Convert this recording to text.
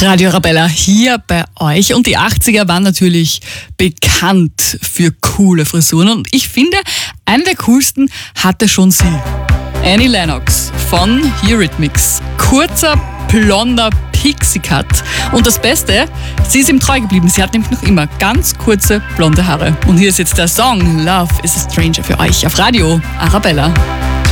Radio Arabella hier bei euch. Und die 80er waren natürlich bekannt für coole Frisuren. Und ich finde, eine der coolsten hatte schon sie. Annie Lennox von Eurythmics. Kurzer, blonder Pixie-Cut. Und das Beste, sie ist ihm treu geblieben. Sie hat nämlich noch immer ganz kurze, blonde Haare. Und hier ist jetzt der Song Love is a Stranger für euch auf Radio Arabella.